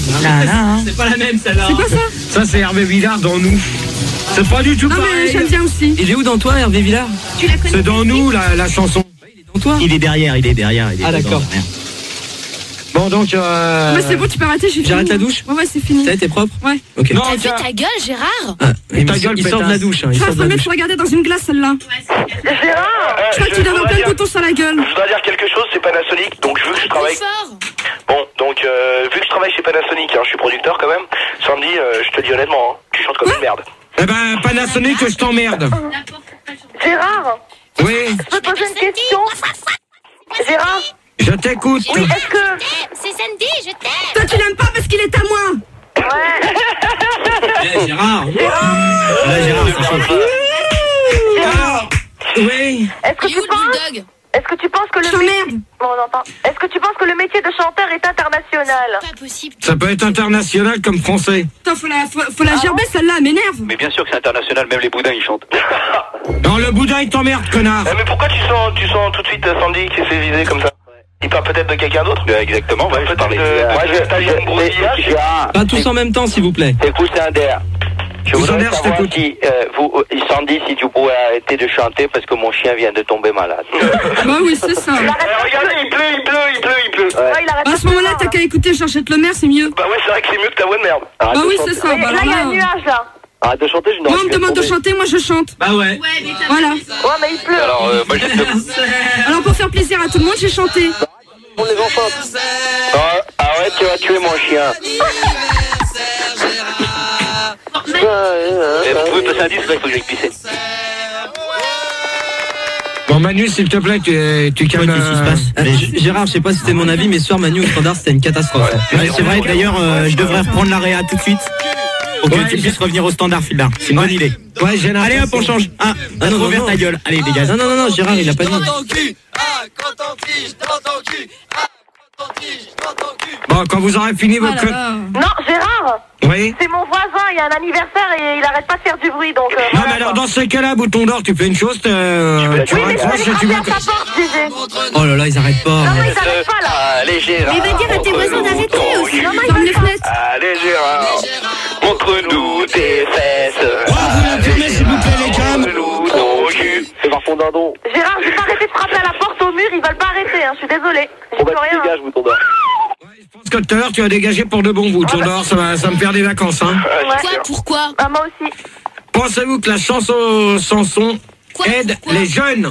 C'est pas la même celle-là. C'est quoi ça? Ça c'est Hervé Villard dans Nous. C'est pas du tout Non mais pareil. j'aime bien aussi. Il est où dans toi, Hervé Villard? C'est dans Nous la chanson. Il est dans toi? Il est derrière. Ah d'accord. Bon donc Ouais, c'est bon, tu peux arrêter, j'ai fini. J'arrête la douche? Ouais, c'est fini. Ça a été propre? Ouais. Ok. Non, T'as vu tiens. ta gueule, Gérard? Ta gueule, il sort de la pétasse. douche. Hein, Je il crois sort de la qu'il douche. faut regarder dans une glace celle-là. Gérard, Je crois que tu dois avoir plein de boutons sur la gueule. je voudrais dire quelque chose, c'est Panasonic, donc vu que je travaille... Fort. Bon, donc vu que je travaille chez Panasonic, hein, je suis producteur quand même, Sandy, je te dis honnêtement, hein, tu chantes comme une merde. Eh ben Panasonic, je t'emmerde. Gérard, Oui, je peux poser une question? Gérard, je t'écoute. oui, est-ce que... C'est Sandy, je t'aime. Toi, tu l'aimes pas parce qu'il est à moi. Ouais. Eh, Gérard. Là, Gérard, ça chauffe. Gérard, Oui. est-ce que Il est tu où le penses... bulldog? Est-ce que tu penses que Je le t'emmerde. Bon, on entend. Est-ce que tu penses que le métier de chanteur est international? Pas possible. Ça peut être international comme français. Attends, faut la gerber celle-là, elle m'énerve. Mais bien sûr que c'est international, même les boudins ils chantent. Non, le boudin il t'emmerde, connard. Mais pourquoi tu sens tout de suite Sandy qui s'est visé comme ça? Il parle peut-être de quelqu'un d'autre? Exactement, ouais, je parlais de... Gérard, Pas tous en même temps, s'il vous plaît. c'est Coussin-D'air. Je voudrais Coussin-D'air, je savoir t'écoute. si, Sandy, si tu pouvais arrêter de chanter parce que mon chien vient de tomber malade. Bah oui, c'est ça. Regardez, il pleut. Ouais. Ah, il arrête À ce moment-là, t'as qu'à écouter Georgette Lemaire, c'est mieux. Bah ouais, c'est vrai que c'est mieux que ta voix de merde. Arrête Bah de oui, chanter. c'est ça. Bah Là, il y a un alors là. nuage là. Arrête de chanter, je Moi, on me demande de chanter, moi je chante. Bah ouais. Voilà. Ouais, mais il pleut. Alors, moi, je te... Alors pour faire plaisir à tout le monde, j'ai chanté. On les enfants. Arrête, tu vas tuer mon chien. Vous pouvez passer un disque, là, il faut que j'aille pisser. Bon Manu, s'il te plaît, tu calmes. Qu'est-ce qui se passe? Gérard, je sais pas si c'était mon avis, mais ce soir, Manu au standard, c'était une catastrophe. Ouais, c'est vrai, d'ailleurs, je devrais reprendre la réa tout de suite. Pour que Ouais, tu puisses revenir au standard, Philbert. C'est une bonne idée. Ouais, j'ai Allez hop, on change. Ah, non, non, ouvert non. ta gueule. Allez, dégage. Non, Gérard, il a pas dit. Bon, quand vous aurez fini Oh votre... là là. Non, Gérard, Oui. c'est mon voisin, il y a un anniversaire et il arrête pas de faire du bruit, donc... Non, voilà, mais alors, quoi. dans ce cas-là, Bouton d'Or, tu fais une chose, tu Oui, mais tu raccroches peux et tu aller vas... frapper à sa porte, Gégé. Oh là là, ils arrêtent pas. Non, mais ils arrêtent pas, là. Allez, Gérard. Il va dire à tes voisins d'arrêter aussi. Non, mais ils Ferme les arrêtent pas. fenêtres. Allez, Gérard. Montre-nous tes fesses. Oh, vous la fermez, s'il vous plaît, les cams. Montre-nous ton cul. C'est par fond d'indon. Gérard, j'ai pas arrêté de frapper à la porte au mur, ils veulent pas arrêter, hein, je suis désolée. J'y peux rien. Hein. Bouton d'or. Je pense que tout à l'heure, tu as dégagé pour de bon, Bouton d'Or, ça va me faire des vacances, hein. Quoi? Pourquoi? Ah, moi aussi. Pensez-vous que la chanson Quoi? aide Pourquoi? les jeunes?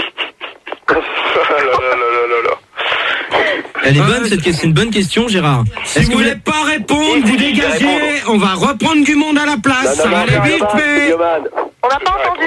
Elle est bonne, cette question. C'est une bonne question, Gérard. Si vous voulez pas répondre, vous dégagez, on va reprendre du monde à la place, ça va aller vite fait. On n'a pas entendu.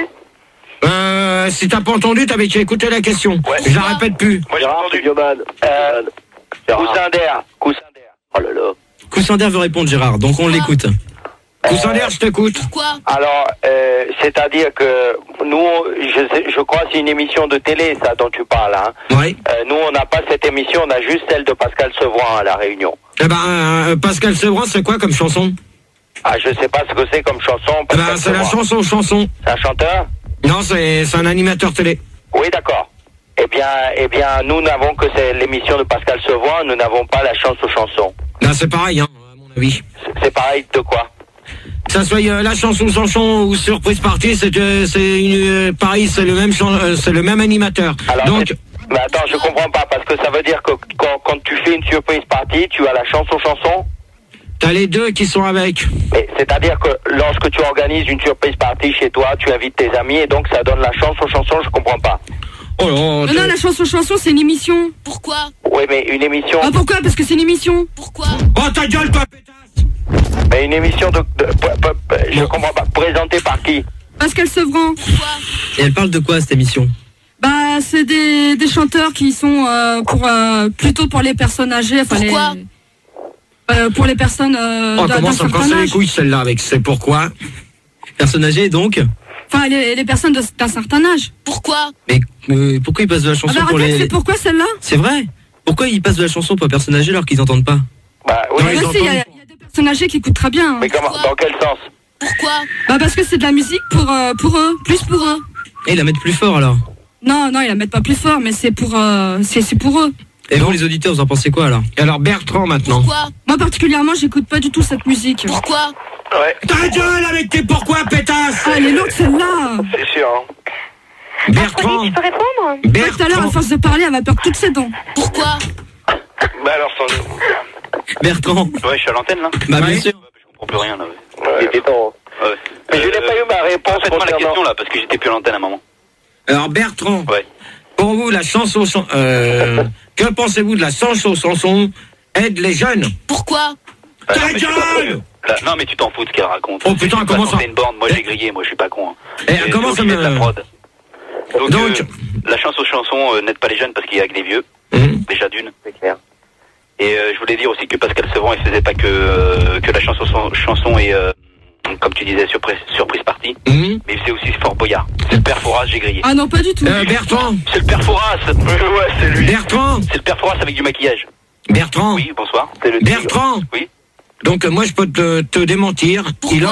Si t'as pas entendu, t'avais qu'à écouter la question. Je la répète plus. Moi, j'ai entendu. Coussin-D'air. Oh là là. Coussin-D'air veut répondre, Gérard, donc on l'écoute. Coussin d'air, je t'écoute. Pourquoi? Alors, c'est-à-dire que nous, je crois que c'est une émission de télé, ça, dont tu parles. Hein. Oui. Nous, on n'a pas cette émission, on a juste celle de Pascal Sevran à La Réunion. Eh ben, Pascal Sevran, c'est quoi comme chanson? Ah, je sais pas ce que c'est comme chanson. Eh ben, Pascal c'est la Sevran. chanson. C'est un chanteur? Non, c'est un animateur télé. Oui, d'accord. Eh bien, nous n'avons que c'est l'émission de Pascal Sevran, nous n'avons pas la chance aux chansons. Là, c'est pareil, hein, à mon avis. C'est pareil de quoi? Que ça soit la chanson chanson ou surprise party, pareil, c'est le même c'est le même animateur. Alors, donc mais attends, je comprends pas, parce que ça veut dire que quand tu fais une surprise party, tu as la chance aux chansons? t'as les deux qui sont avec. C'est-à-dire que lorsque tu organises une surprise party chez toi, tu invites tes amis et donc ça donne la chance aux chansons, je comprends pas. Oh là, Non, la chanson, c'est une émission. Pourquoi? Oui, mais une émission... Ah, pourquoi? Parce que c'est une émission. Pourquoi? oh ta gueule, toi, pétasse. Mais une émission je comprends pas. Présentée par qui? Pascal Sevran. Pourquoi? Et elle parle de quoi, cette émission? Bah, c'est des chanteurs qui sont plutôt pour les personnes âgées. Enfin, Pourquoi? pour les personnes Oh, d'un comment ça me certain casse les âge. couilles, celle-là, avec c'est pourquoi. Personne âgée, donc? Enfin, les personnes d'un certain âge. Pourquoi? Mais pourquoi ils passent de la Ah chanson bah, pour arrête, les... c'est pourquoi celle-là? C'est vrai? Pourquoi ils passent de la chanson pour les personnes âgées alors qu'ils n'entendent pas? Bah oui, Non, mais, ils Bah, si, il y a des personnes âgées qui écoutent très bien. Hein. mais comment, dans quel sens? Pourquoi? Bah, parce que c'est de la musique pour eux, plus pour eux. Et ils la mettent plus fort, alors? Non, ils la mettent pas plus fort, mais c'est pour eux. Et vous, les auditeurs, vous en pensez quoi alors? Alors Bertrand maintenant. Pourquoi? Moi particulièrement, j'écoute pas du tout cette musique. Pourquoi? Ouais, Ta gueule avec tes pourquoi, pétasse! Ah, elle est lourde celle-là. c'est sûr. Hein. Bertrand. Tu peux répondre? Tout à l'heure, à Bertrand. force de parler, elle va perdre toutes ses dents. Pourquoi? Bah alors, Sandy. Bertrand. Ouais, je suis à l'antenne là. Bah, Ouais. bien sûr. Je comprends plus rien là. Il était temps. Ouais. Mais je n'ai pas eu ma réponse Faites-moi la concernant... question là, parce que j'étais plus à l'antenne à un moment. Alors Bertrand. Ouais. Pour vous, la chanson, que pensez-vous de la chanson aide les jeunes? Pourquoi? Ah, Ta non, mais je suis pas gueule! con. Là, non mais tu t'en fous de ce qu'elle raconte. Oh, putain, Je suis comment pas ça- censé une borne, moi j'ai grillé, moi je suis pas con. Hein. Eh, Et comment c'est ça obligé de la me... prod. Donc, Donc- la chanson n'aide pas les jeunes parce qu'il y a que des vieux, déjà d'une. C'est clair. Et je voulais dire aussi que Pascal Sevran il faisait pas que la chanson est comme tu disais surprise partie, mais il faisait aussi Fort Boyard. C'est le père Fouras, j'ai grillé. Ah non, pas du tout. Bertrand. C'est le père Fouras. Ouais, c'est lui. Bertrand. C'est le père Fouras avec du maquillage. Bertrand. Oui, bonsoir. C'est le Bertrand. Oui. Donc moi je peux te démentir. Pourquoi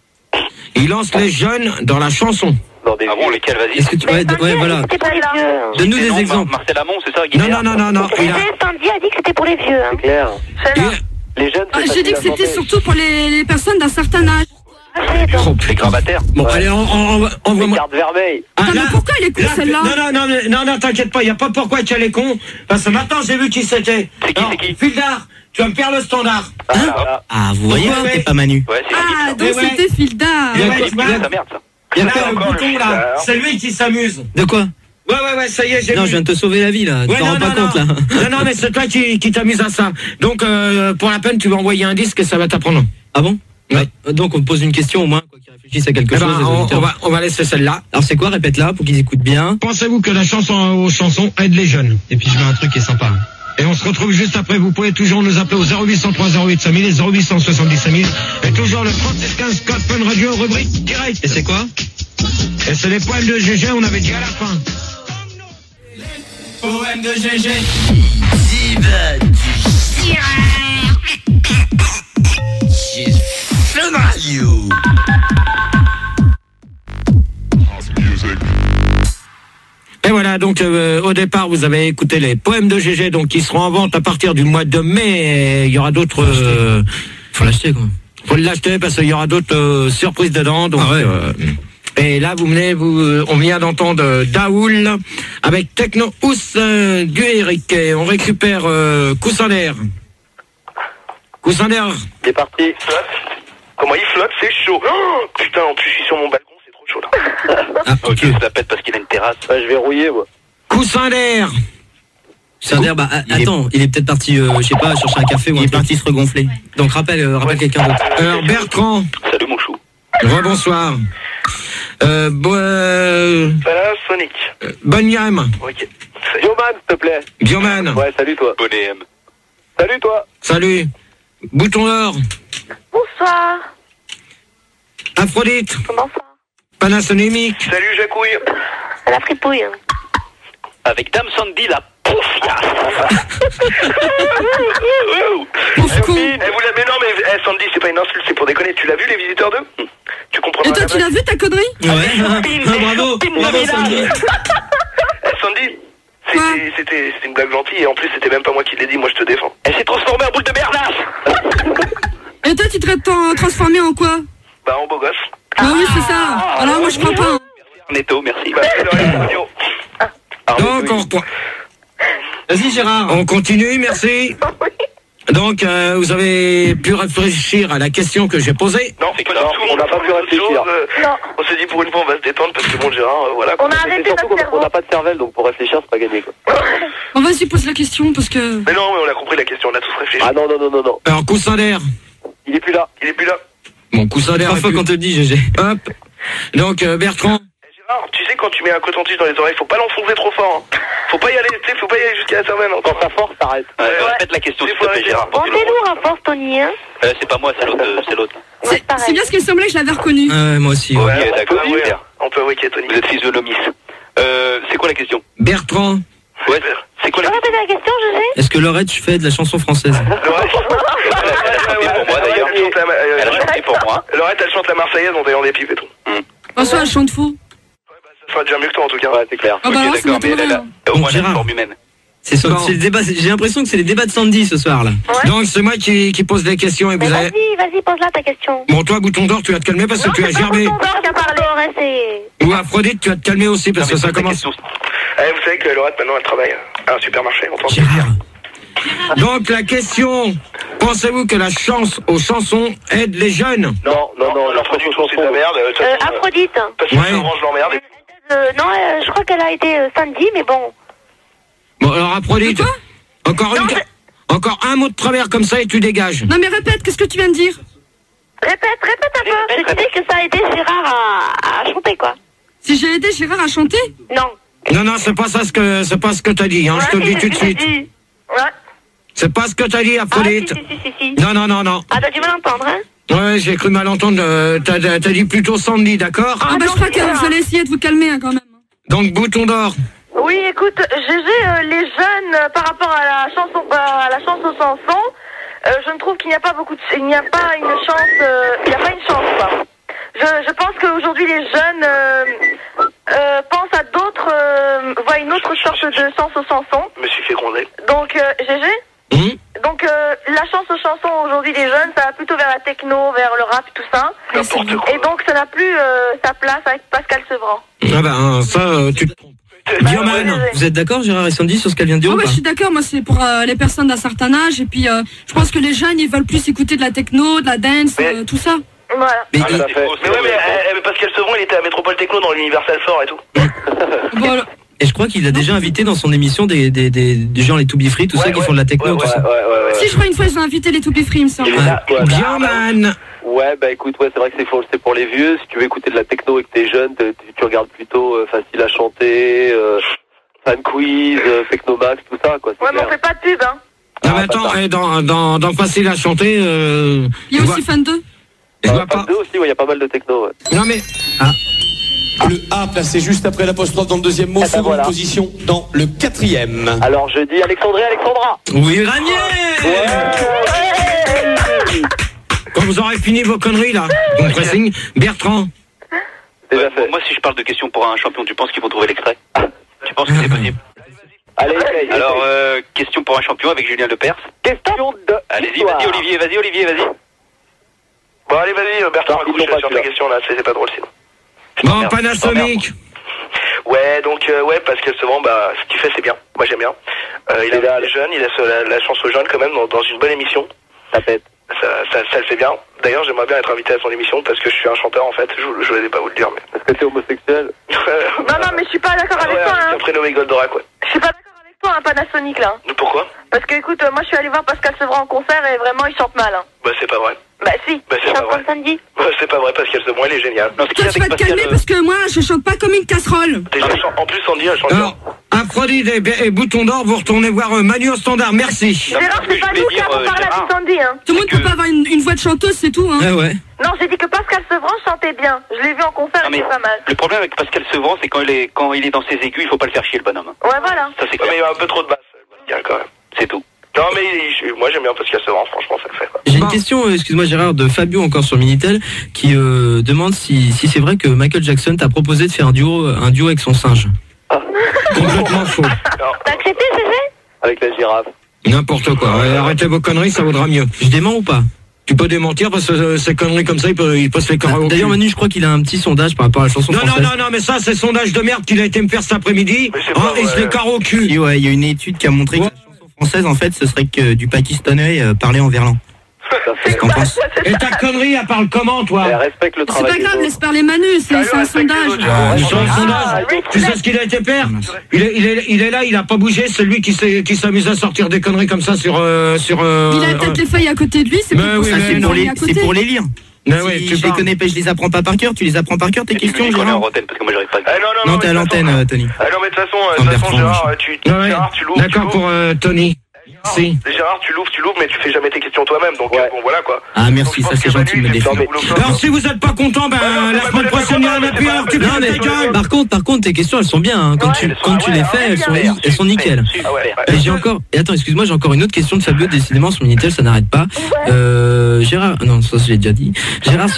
Il lance les jeunes dans la chanson. Dans des Ah bon, lesquels, vas-y. Est-ce que tu... Ouais, voilà. C'était pour les vieux. Donne-nous C'est des non, exemples. Marcel Amont, c'est ça, Non, Guinea? non. Il a... Sandy a dit que c'était pour les vieux. Hein. C'est clair. il- Les jeunes, Ah, c'est j'ai dit que facile à c'était chanter. surtout pour les personnes d'un certain âge. Oh, Les gravataires. bon, allez, Les envoie-moi... cartes vermeilles. Ah, Attends, mais pourquoi elle est con, là, celle-là? non, t'inquiète pas, il n'y a pas pourquoi tu es con, parce que maintenant j'ai vu qui c'était. C'est qui, Alors, c'est qui Fildar, tu vas me faire le standard. Voilà. Ah, vous voyez, Ouais, hein, ouais. t'es pas Manu. Ouais, c'est Ah, donc Eh ouais. c'était Fildar. Eh ouais, c'est tu vois, sa merde, ça. il y a C'est le encore le bouton là, Fildar. c'est lui qui s'amuse. De quoi? Ouais, ça y est, j'ai Non, vu. je viens de te sauver la vie là. Tu Ouais, t'en rends pas compte là. Non, mais c'est toi qui t'amuses à ça. Donc, pour la peine, tu vas envoyer un disque et ça va t'apprendre. Ah bon? Ouais. Donc on te pose une question au moins, quoi, qui réfléchisse à quelque Eh chose. ben, les auditeurs. on va laisser celle-là. Alors c'est quoi? Répète-la pour qu'ils écoutent bien. Pensez-vous que la chanson aide les jeunes? Et puis je mets un truc qui est sympa. Et on se retrouve juste après. Vous pouvez toujours nous appeler au 0803 08 5000 et 0870 5000. Et toujours le 3615 code Fun Radio, rubrique direct. Et c'est quoi? Et c'est les poèmes de GG, on avait dit à la fin. Poème de GG. Et voilà, donc au départ, vous avez écouté les poèmes de GG, donc qui seront en vente à partir du mois de mai. Et il y aura d'autres... Faut l'acheter quoi. faut l'acheter parce qu'il y aura d'autres surprises dedans. Donc, Ah ouais. et là, on vient d'entendre Daoul avec Techno Ous du Eric. Et on récupère Coussin d'air. Coussin d'air. C'est parti. Flotte. Comment il flotte, c'est chaud. Oh, putain, en plus je suis sur mon balcon, c'est trop chaud là. Ah, Ok, je l'appelle parce qu'il a une terrasse. Ouais, je vais rouiller, moi. Coussin d'air. Sander, bah attends, il est peut-être parti, je sais pas, chercher un café ou un truc. Il est parti se regonfler. Donc rappelle quelqu'un d'autre. Alors Bertrand. Salut mon chou. Rebonsoir. Voilà, Sonic. Bonyam. Ok. Bioman, s'il te plaît. Bioman. Ouais, salut toi. Bonnet M. Salut toi. Salut. Bouton d'or. Bonsoir. Aphrodite. Comment ça? Panasonic. Salut Jacouille. C'est la fripouille. Hein. Avec Dame Sandy, la poufiasse. Pauvre con. Mais non mais Sandy, c'est pas une insulte, c'est pour déconner. Tu l'as vu les visiteurs 2? Tu comprends Et toi, tu l'as vu ta connerie? Ouais. Bravo. Bravo Sandy. Sandy, Quoi? c'était une blague gentille et en plus c'était même pas moi qui l'ai dit, moi je te défends. Elle s'est transformée en boule de bernasse. Et toi, tu te transformé en quoi? Bah en beau gosse. Ah oui, c'est ça. Alors moi, je crois pas. Netto, merci. Bah c'est le radio. Donc Vas-y Gérard. on continue, merci. Donc vous avez pu réfléchir à la question que j'ai posée. Non, C'est pas que du non, tout, on n'a pas pu réfléchir. Non. On s'est dit pour une fois on va se détendre parce que bon Gérard, voilà. On a C'est arrêté surtout notre qu'on cerveau. n'a pas de cervelle, donc pour réfléchir, c'est pas gagné, quoi. On va-y, pose la question parce que... Mais non, mais on a compris la question, on a tous réfléchi. Ah non. Alors coussin d'air. Il est plus là. Il est plus là. Mon coussin d'air. 3 fois qu'on te le dit GG. Hop. Donc Bertrand. Gérard, tu sais quand tu mets un coton-tige dans les oreilles, faut pas l'enfoncer trop fort. Hein. Faut pas y aller, tu sais, faut pas y aller jusqu'à la cervelle. Hein. Quand ça force, t'arrêtes. Répète la question, s'il te plaît, Gérard. Bon, t'es lourd à force, Tony, hein? C'est pas moi, c'est l'autre. C'est l'autre. Ouais, C'est pareil. bien ce qu'il me semblait que je l'avais reconnu. Ah ouais, moi aussi. Ouais. Ok, d'accord, on peut avouer, super. on peut avouer qu'il y a Tony. Vous êtes physionomiste. C'est quoi la question? Bertrand. Ouais, c'est quoi Tu la peux question? répéter la question, Gégé? Est-ce que Laurette, tu fais de la chanson française? Laurette, pour moi, d'ailleurs. Elle chante la- Elle a chanté pour moi. Laurette, elle chante la Marseillaise en taillant des pipes et tout. François, elle chante fou. Ça sera déjà mieux que toi en tout cas. Ouais, c'est clair. Ah bah Ok, alors, ça d'accord, mais m'étonnerait. elle a au moins la Gérard. forme humaine. C'est le débat. J'ai l'impression que c'est les débats de Sandy ce soir là. Ouais. Donc c'est moi qui pose les questions et vous avez... Vas-y, pose-la ta question. Bon, toi, Bouton d'Or, tu vas te calmer parce que tu as gerbé. Bouton d'Or qui a parlé, hein, c'est... Ou Aphrodite, tu vas te calmer aussi parce que ça commence. Vous savez que Laurette, maintenant, elle travaille à un supermarché. On pense Donc la question, pensez-vous que la chance aux chansons aide les jeunes? Non, Aphrodite, c'est de la merde. Aphrodite. Parce que je l'emmerde. Non, je crois qu'elle a été Sandy, mais bon. Bon, alors Aphrodite, encore un mot de travers comme ça et tu dégages. Non mais répète, qu'est-ce que tu viens de dire? Répète un peu. Je disais que ça a aidé Gérard à chanter, quoi. Si j'ai aidé Gérard à chanter? Non. Non, c'est pas ce que t'as dit, hein, je te le dis tout de suite. Ouais. C'est pas ce que t'as dit, Aphrodite. Si. Non. Ah, t'as dû mal entendre, hein? Ouais, j'ai cru mal entendre. T'as dit plutôt Sandy, d'accord? Ah bah je crois que vous allez essayer de vous calmer hein, quand même. Donc Bouton d'Or. Oui, écoute, GG, les jeunes, par rapport à la chanson aux chansons, je ne trouve qu'il n'y a pas il n'y a pas une chance, quoi. Je pense qu'aujourd'hui les jeunes pensent à d'autres, voient une autre sorte de sens aux chansons. Je me suis fait gronder. Donc, GG. Donc, la chance aux chansons aujourd'hui des jeunes, ça va plutôt vers la techno, vers le rap, tout ça. Et donc, ça n'a plus sa place avec Pascal Sevran. Ah ben, ça, tu te trompes. Bioman, vous êtes d'accord, Gérard et Sandy, sur ce qu'elle vient de dire ou pas? Je suis d'accord, moi c'est pour les personnes d'un certain âge, et puis je pense que les jeunes, ils veulent plus écouter de la techno, de la dance, tout ça. Voilà. Mais Pascal Sevran, il était à Métropole Techno dans l'Universal Fort et tout. Voilà. Et je crois qu'il a déjà invité dans son émission des gens, les To Be Free, tout ça, qui font de la techno, tout ça. Si, je crois une fois, ils ont invité les To Be Free, il me semble. Bioman. Ouais, bah écoute, c'est vrai que c'est pour les vieux. Si tu veux écouter de la techno et que t'es jeune, tu regardes plutôt Facile à chanter, Fan Quiz, Technomax, tout ça, quoi. Ouais, mais on fait pas de pub, hein. Non, mais attends, dans Facile à chanter... il y a aussi Fan 2. Fan 2 aussi, il y a pas mal de techno, ouais. Non, mais... Le A placé juste après l'apostrophe dans le deuxième mot, seconde position dans le quatrième. Alors je dis Alexandra. Oui, Ranier. Quand vous aurez fini vos conneries là, bon pressing, Bertrand. Moi si je parle de questions pour un champion, tu penses qu'ils vont trouver l'extrait? Tu penses que c'est possible? Allez, alors question pour un champion avec Julien Lepers. Question de... Allez-y, vas-y Olivier. Bon allez, vas-y Bertrand, écoute, je vais sur ta question là, c'est pas drôle sinon. Bon, Panasonic. Ouais, donc, Pascal Sevran, ce qu'il fait, c'est bien. Moi, j'aime bien. Il a les jeunes, il laisse la chance aux jeunes, quand même, dans une bonne émission. Ça pète. Ça le fait bien. D'ailleurs, j'aimerais bien être invité à son émission, parce que je suis un chanteur, en fait. Je vais pas vous le dire, mais... Est-ce que t'es homosexuel? Non, mais je suis pas d'accord avec toi, hein. Prénommé Goldorak, quoi. Je suis pas d'accord avec toi, hein, Panasonic, là. Pourquoi? Parce que, écoute, moi, je suis allé voir Pascal Sevran en concert, et vraiment, il chante mal, hein. Bah, c'est pas vrai. Bah si, c'est pas vrai. C'est pas vrai, Pascal Sevran, il est génial. Toi, tu vas te calmer parce que moi, je chante pas comme une casserole. En plus, Sandy, elle chante bien. Aphrodite et Bouton d'Or, vous retournez voir Manu au standard, merci. Gérard, c'est pas nous qui avons parlé avec Sandy, hein. Tout le monde peut pas avoir une voix de chanteuse, c'est tout, hein. Ouais. Non, j'ai dit que Pascal Sevran chantait bien. Je l'ai vu en concert, il était pas mal. Le problème avec Pascal Sevran, c'est quand il est dans ses aigus, il faut pas le faire chier, le bonhomme. Ouais, voilà. Ça, c'est clair. Mais il y a un peu trop de basse, quand même. C'est tout. Non, mais moi j'aime bien Pascal Sevran, franchement, ça le fait. J'ai une question, excuse-moi Gérard, de Fabio encore sur Minitel, qui demande si c'est vrai que Michael Jackson t'a proposé de faire un duo avec son singe. Complètement faux. T'as accepté, GG? Avec la girafe. N'importe quoi. Arrêtez vos conneries, ça vaudra mieux. Je dément ou pas? Tu peux démentir parce que ces conneries comme ça, il peut se les karaoké. D'ailleurs, Manu, je crois qu'il a un petit sondage par rapport à la chanson française. Non, mais ça, c'est sondage de merde qu'il a été me faire cet après-midi. Il se les carreau au cul. Ouais, il y a une étude qui a montré que la chanson française, en fait, ce serait que du pakistanais parlé en verlan. Qu'est-ce qu'on pense? Et ta connerie, elle parle comment, toi? Elle respecte le C'est travail. pas grave, laisse parler Manu, c'est un sondage. C'est un sondage. Tu sais ce qu'il a été faire? Il est là, il a pas bougé, c'est lui qui s'amuse à sortir des conneries comme ça sur... Il a peut-être les feuilles à côté de lui, c'est pour les lire. Mais oui, je les connais pas, je les apprends pas par cœur. Tu les apprends par cœur tes questions, Gérard? Parce que moi j'arrive pas à... Non, t'es à l'antenne, Tony. Non, mais de toute façon, Gérard, tu l'ouvres. D'accord pour Tony. Si. Gérard, tu l'ouvres, mais tu fais jamais tes questions toi-même, donc bon, voilà quoi. Ah, merci, ça c'est gentil de me défendre. Alors, si vous êtes pas content, la semaine prochaine, il y a un appui, alors tu non, mais par contre, tes questions, elles sont bien, hein. Quand tu les fais, elles sont nickel. Et j'ai encore, attends, excuse-moi, j'ai encore une autre question de Fabio, décidément, sur Minitel, ça n'arrête pas. Gérard, non, ça, je l'ai déjà dit. Gérard,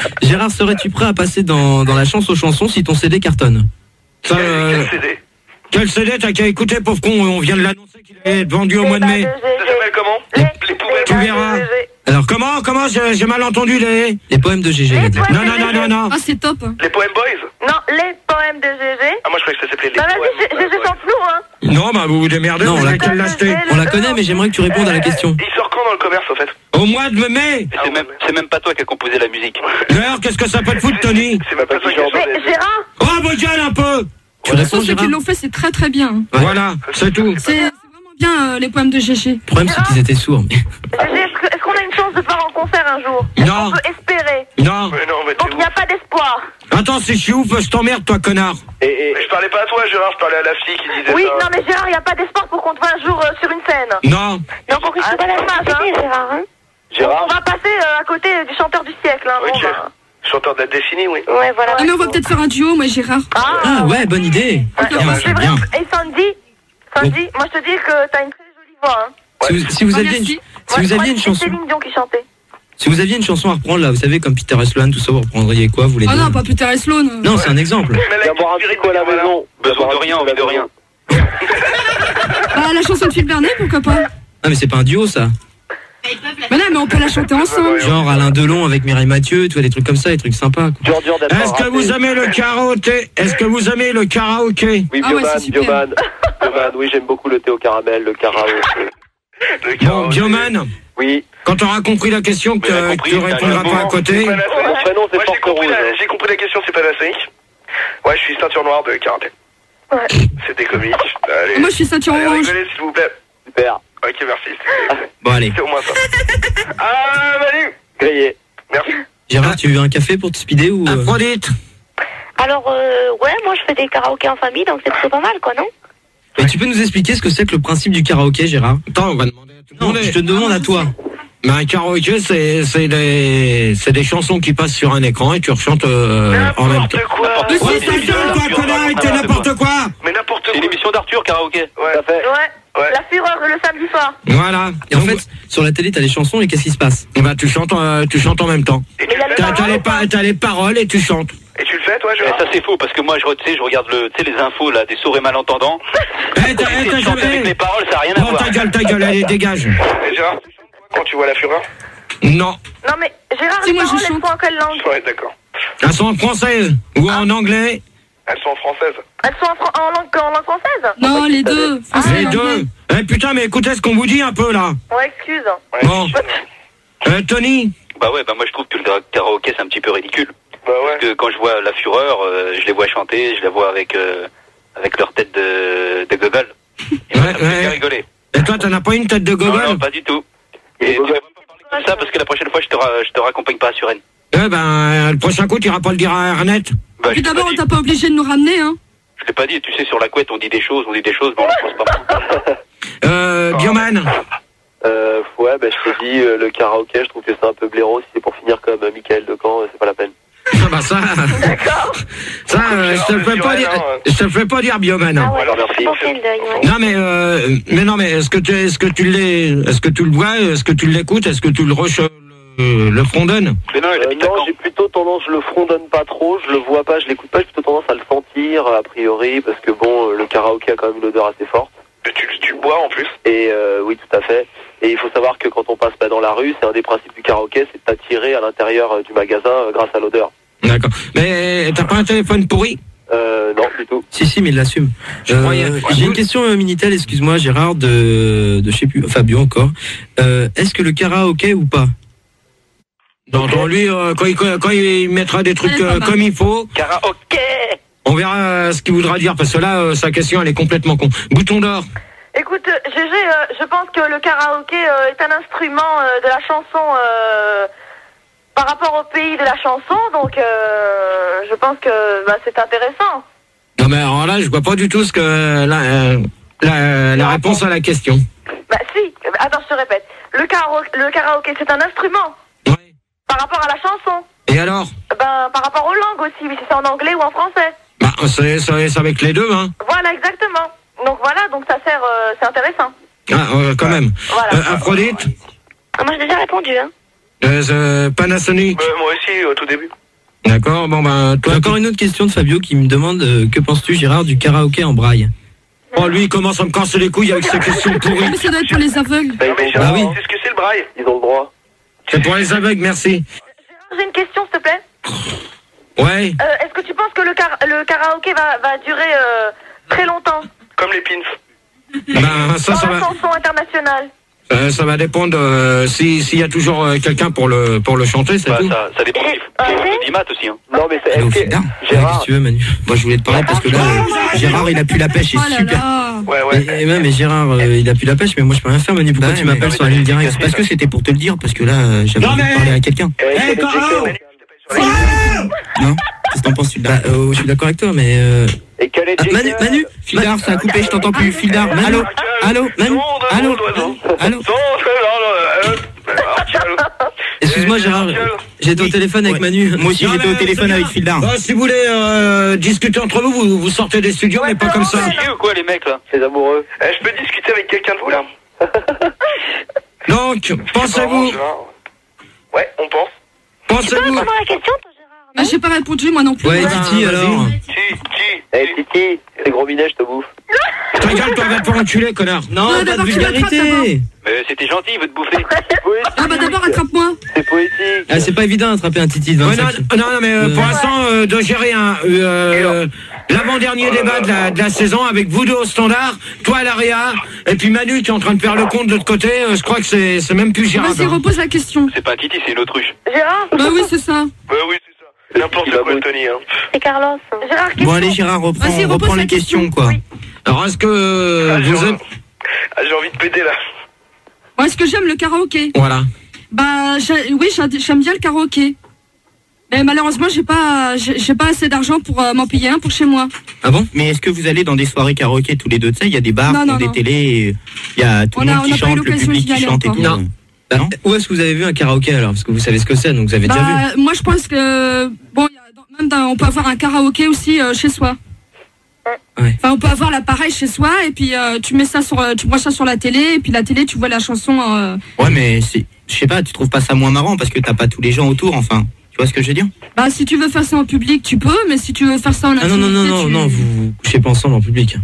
serais-tu prêt à passer dans la chance aux chansons si ton CD cartonne? Quel CD? Quel CD t'as qu'à écouter, pauvre con? On vient de l'annoncer qu'il est vendu au mois de mai. Ça s'appelle comment? Les poubelles. Tu verras. Alors comment j'ai mal entendu les poèmes de GG. Non. Ah, c'est top. Les poèmes boys? Non, les poèmes de GG. Ah, moi je croyais que ça s'appelait les Bah poèmes. vas-y, GG sans flou, hein. Non, bah vous vous démerdez, Non, vous avez qu'à l'acheter. On la connaît, mais j'aimerais que tu répondes à la question. Il sort quand dans le commerce, en fait? Au mois de mai. C'est même pas toi qui as composé la musique. D'ailleurs, qu'est-ce que ça peut te foutre, Tony? C'est même pas toi qui as chanté. Mais Gérard. Oh, bah gueule un peu. Tu réponds, Ceux qui l'ont fait, c'est très très bien. Voilà, c'est tout. C'est vraiment bien les poèmes de GG. Le problème, c'est qu'ils étaient sourds. GG, est-ce qu'on a une chance de faire en concert un jour? Non. On peut espérer. Non. Donc il n'y a pas d'espoir. Attends, si je suis ouf, je t'emmerde, toi, connard. Mais je parlais pas à toi, Gérard, je parlais à la fille qui disait Oui, ça. non mais Gérard, il n'y a pas d'espoir pour qu'on te voit un jour sur une scène. Non. Donc on risque pas la Gérard. Hein. Gérard. On va passer à côté du chanteur du siècle. Hein. Ok. Chanteur de la décennie, oui. Ouais, voilà. Ah, mais on va peut-être faire un duo, moi et Gérard. Ah ouais, bonne idée. C'est vrai. Et Sandy, moi je te dis que t'as une très jolie voix. Hein. Si vous aviez une chanson. C'est Céline Dion qui chantait. Si vous aviez une chanson à reprendre là, vous savez, comme Peter et Sloan, tout ça, vous reprendriez quoi, vous les deux? Ah non, pas Peter et Sloan. Non, c'est un exemple. Viens boire un petit coup à la maison. Besoin de rien, envie de rien. Bah, la chanson de Phil Bernet, pourquoi pas? Ah, mais c'est pas un duo, ça. Mais non, mais on peut la chanter ensemble. Genre Alain Delon avec Mireille Mathieu, tu vois, des trucs comme ça, des trucs sympas. Est-ce que vous aimez le karaoké? Est-ce que vous aimez le karaoké? Oui, Bioman, oui, j'aime beaucoup le thé au caramel, le karaoké. Bon, Bioman. Oui. Quand t'auras compris la question, que tu répondras pas à côté. Mon prénom, c'est Porte Rouge. J'ai compris la question, c'est Panasonic. Ouais, je suis ceinture noire de karaté. Ouais. C'était comique. Allez. Moi, je suis ceinture orange. Rigolez, s'il vous plaît. Super. Ok, merci. Bon, allez. C'est au moins ça. Ah, Manu. Grillé. Merci. Gérard, tu veux un café pour te speeder ou... Aphrodite. Alors, ouais, moi je fais des karaokés en famille, donc c'est plutôt pas mal, quoi, non? Et tu peux nous expliquer ce que c'est que le principe du karaoké, Gérard? Attends, on va demander à tout le monde. Non, je te demande à toi. Mais un karaoké, c'est des chansons qui passent sur un écran et tu rechantes en même temps. N'importe quoi. Mais c'est ta gueule, toi, connard, et t'es n'importe quoi. Mais n'importe quoi. C'est l'émission d'Arthur, karaoké. Ouais. Ça fait. Ouais. La fureur le samedi soir. Voilà. Et en fait, sur la télé, t'as les chansons et qu'est-ce qui se passe? Bah, tu chantes en même temps. Et tu le fais? T'as les paroles et tu chantes. Et tu le fais, toi, Gérard? Ça c'est faux parce que moi je regarde les infos là des sourds et malentendants. T'as jamais... Avec les paroles, ça n'a rien à Bon, voir. ta gueule, allez, dégage. Et Gérard, quand tu vois la fureur? Non. Non mais Gérard, Si, les moi, je paroles, elles chante. sont en quelle langue? Ouais, d'accord. Elles sont en française ou en anglais. Elles sont françaises. Elles sont en langue française? Non, les deux. Les deux. Eh putain, mais écoutez ce qu'on vous dit un peu là. Ouais, excuse. Bon. Tony. Bah ouais, bah moi je trouve que le karaoké c'est un petit peu ridicule. Bah ouais. Parce que quand je vois la fureur, je les vois chanter, je les vois avec leur tête de gogol. Et moi, ça me fait rigoler. Et toi, t'en as pas une tête de gogol? Non, pas du tout. Et tu vas pas parler comme ça parce que la prochaine fois je te raccompagne pas à Suresnes. Eh ben, le prochain coup, tu iras pas le dire à Ernest. Bah, Puis d'abord, on t'a pas obligé de nous ramener, hein. Je l'ai pas dit, tu sais, sur la couette on dit des choses, mais on ne pense pas. Bioman. Ouais, bah je t'ai dit, le karaoké, je trouve que c'est un peu blaireau. Si c'est pour finir comme Michael Decamp, c'est pas la peine. Ah bah ça, je te le fais pas dire, je te le fais pas dire, Bioman. Ah ouais, Alors, merci. bon clin d'œil, ouais. Non mais est-ce que tu le vois, est-ce que tu l'écoutes, est-ce que tu le fredonnes? Non, j'ai plutôt tendance, je le fredonne pas trop, je le vois pas, je l'écoute pas, j'ai plutôt tendance à le sentir, a priori, parce que bon, le karaoké a quand même une odeur assez forte. Tu bois en plus? Et oui, tout à fait. Et il faut savoir que quand on passe dans la rue, c'est un des principes du karaoké, c'est de t'attirer à l'intérieur du magasin grâce à l'odeur. D'accord. Mais t'as pas un téléphone pourri? Non, du tout. Si, mais il l'assume. J'ai une question Minitel, excuse-moi Gérard, de je sais plus, Fabio encore. Est-ce que le karaoké ou pas? Dans lui, quand il mettra des trucs comme il faut, karaoké, on verra ce qu'il voudra dire, parce que là, sa question, elle est complètement con. Bouton d'or. Écoute, GG, je pense que le karaoké est un instrument de la chanson par rapport au pays de la chanson, donc je pense que c'est intéressant. Non mais alors là, je vois pas du tout ce que la réponse à la question. Bah si, attends, je te répète. Le karaoké, c'est un instrument. Oui. Par rapport à la chanson. Et alors? Ben, par rapport aux langues aussi, si c'est en anglais ou en français. Bah, c'est avec les deux, hein. Voilà, exactement. Donc voilà, donc ça sert, c'est intéressant. Ah, quand même. Voilà. Aphrodite? Ah, moi j'ai déjà répondu, hein. Panasonic? Moi aussi, au tout début. D'accord, bon ben... J'ai encore une autre question de Fabio qui me demande que penses-tu Gérard du karaoké en braille? Oh, lui, il commence à me casser les couilles avec ses questions pourries. Mais ça doit être pour les aveugles. Mais Bah oui. c'est ce que c'est le braille. Ils ont le droit. C'est pour les aveugles, merci. J'ai une question, s'il te plaît. Ouais. Est-ce que tu penses que le karaoké va durer très longtemps? Comme les pins. Ben, ça Dans la va. chanson internationale. Ça va dépendre s'il y a toujours quelqu'un pour le chanter, c'est tout. Ça dépend du mat aussi. Hein. Non, mais c'est. Gérard, Gérard. qu'est-ce que tu veux, Manu? Moi, je voulais te parler parce que là, Gérard, il a plus la pêche, c'est Oh là super. là. Ouais. Mais Gérard, il a plus la pêche, mais moi, je peux rien faire, Manu. Pourquoi tu m'appelles sur la ligne directe? C'est parce que c'était pour te le dire, parce que là, j'avais Non, envie de mais- parler à quelqu'un. Hé, Caro! Non? Qu'est-ce que t'en penses, Fildar? Je suis d'accord avec toi, mais Et quel est Manu, Fildar, ça a coupé, je t'entends plus. Fildar, allô? Allô? Manu? Allô? Allô? excuse-moi, Gérard, j'étais au téléphone avec Manu. Moi aussi, j'étais au téléphone avec Fildar. Si vous voulez discuter entre vous sortez des studios, mais pas comme ça. C'est ou quoi les mecs là? Les amoureux. Je peux discuter avec quelqu'un de vous là? Donc, pensez-vous. Ouais, on pense. Pensez-vous. la question, toi, Gérard? Bah, j'ai pas répondu, moi non plus. Ouais, Titi, alors. Eh, Titi, c'est gros minet, je te bouffe. Ta gueule, toi, va te faire enculer, connard. Non, Ouais, pas de d'abord, tu l'attrapes, vulgarité. Mais c'était gentil, il veut te bouffer. Ah bah d'abord attrape-moi. C'est poétique. Ah, c'est pas évident d'attraper un Titi de Ouais, 25. non, mais pour l'instant, de gérer l'avant-dernier débat de la saison avec vous deux au standard, toi à l'AREA, et puis Manu qui est en train de faire le compte de l'autre côté, je crois que c'est même plus gérable. Vas-y, repose la question. C'est pas un Titi, c'est une autruche. Gérard? Bah oui, c'est ça. Ouais, oui, c'est ça. N'importe quoi, Tony. Hein. C'est Carlos. Gérard, question. Bon, allez, Gérard, Vas-y, repose reprends la les questions, quoi. Oui. Alors, est-ce que vous êtes... J'ai envie de péter là. Moi, est-ce que j'aime le karaoké? Voilà. Bah oui, j'aime bien le karaoké. Mais malheureusement, j'ai pas assez d'argent pour m'en payer un pour chez moi. Ah bon? Mais est-ce que vous allez dans des soirées karaoké tous les deux? Tu sais, il y a des bars, Non, non, des non. télés, il y a tout le monde qui chante, le public qui chante et tout. Non. Bah, où est-ce que vous avez vu un karaoké alors? Parce que vous savez ce que c'est, donc vous avez déjà vu. Moi, je pense que bon, on peut avoir un karaoké aussi chez soi. Ouais. Enfin, on peut avoir l'appareil chez soi et puis tu branches ça sur la télé et puis la télé, tu vois la chanson. Ouais, mais je sais pas, tu trouves pas ça moins marrant parce que t'as pas tous les gens autour, enfin. Tu vois ce que je veux dire? Bah, si tu veux faire ça en public, tu peux, mais si tu veux faire ça en Ah intimité, non, vous couchez pas ensemble en public.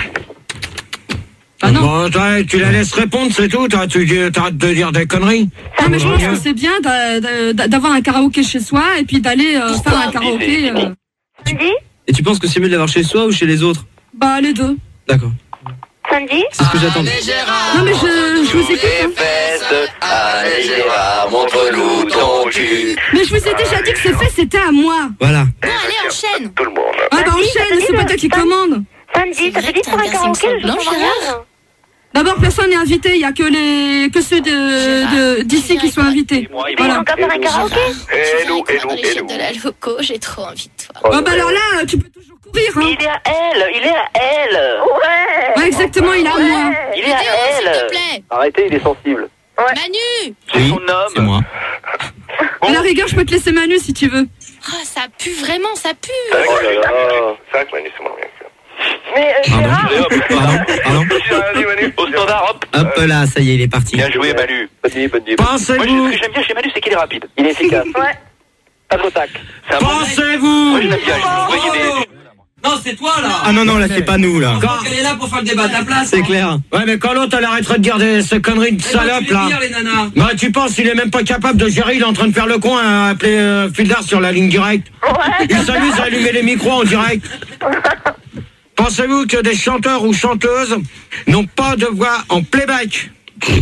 Ah non. Bon, tu la laisses répondre, c'est tout. T'arrêtes de dire des conneries. Non, mais je pense que c'est bien d'avoir un karaoké chez soi et puis d'aller faire un karaoké. Et tu penses que c'est mieux de l'avoir chez soi ou chez les autres? Bah, les deux. D'accord. Sandy? C'est ce que j'attendais. Non, mais je vous écoute. Hein. Allez Gérard, montre-nous ton cul. Mais je vous ai déjà dit que ce fait, c'était à moi. Voilà. Bon, allez, enchaîne. Tout le monde. Ah bah enchaîne, c'est pas toi qui commande. Sandy, ça fait vite pour un karaoké, je Non, sens Gérard. rien. D'abord, personne n'est invité, il y a que ceux d'ici qui sont invités. Voilà. On va faire un karaoké? Et nous. Les chefs de la loco, j'ai trop envie de toi. Oh bah alors là, tu peux toujours courir. Hein. Il est à elle. Ouais. Ouais, exactement, il est à moi. Il est à Théo, s'il te elle. plaît. Arrêtez, il est sensible. Manu. C'est son C'est homme. moi. À la rigueur, je peux te laisser Manu si tu veux. Oh, ça pue vraiment, ça pue. C'est vrai que Manu, c'est moins bien que ça. Mais Gérard, Pardon. Vas-y, Manu. Au standard, hop. Hop là, ça y est, il est parti. Bien joué, Manu. Bonne nuit. Moi, Pensez-vous, ce que j'aime bien chez Manu, c'est qu'il est rapide. Il est efficace. ouais. Pas trop tac. C'est un bon mec. pensez-vous, Moi, je l'aime bien. Je voyais des... Non, c'est toi là. Ah non, là, c'est pas nous, là. Elle est là pour faire le débat à ta place. C'est clair. ouais, mais quand l'autre, elle arrêterait de dire ces conneries de salope, là. les nanas. Bah, tu penses, il est même pas capable de gérer, il est en train de faire le coin à appeler Fildar sur la ligne directe. Il s'amuse à allumer les micros en direct. Pensez-vous que des chanteurs ou chanteuses n'ont pas de voix en playback?